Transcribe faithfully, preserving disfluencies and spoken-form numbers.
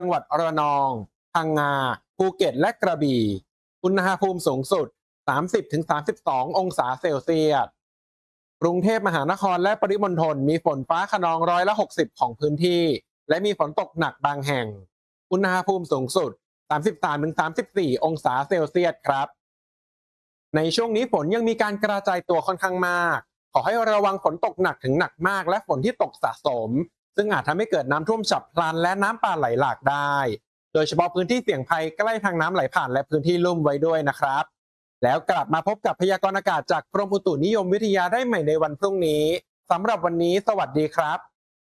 จังหวัดระนองพังงาภูเก็ตและกระบี่อุณหภูมิสูงสุด สามสิบถึงสามสิบสอง องศาเซลเซียสกรุงเทพมหานครและปริมณฑลมีฝนฟ้าคะนองร้อยละหกสิบของพื้นที่และมีฝนตกหนักบางแห่งอุณหภูมิสูงสุด สามสิบสามถึงสามสิบสี่ องศาเซลเซียสครับในช่วงนี้ฝนยังมีการกระจายตัวค่อนข้างมากขอให้ระวังฝนตกหนักถึงหนักมากและฝนที่ตกสะสมซึ่งอาจทำให้เกิดน้ำท่วมฉับพลันและน้ำป่าไหลหลากได้โดยเฉพาะพื้นที่เสี่ยงภัยใกล้ทางน้ำไหลผ่านและพื้นที่ลุ่มไว้ด้วยนะครับแล้วกลับมาพบกับพยากรณ์อากาศจากกรมอุตุนิยมวิทยาได้ใหม่ในวันพรุ่งนี้สำหรับวันนี้สวัสดีครับ